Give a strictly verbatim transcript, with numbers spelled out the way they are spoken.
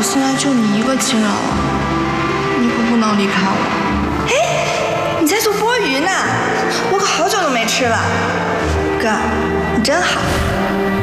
现在就你一个亲人了，你可不能离开我。 哎，你在做钵鱼呢？我可好久都没吃了。哥，你真好。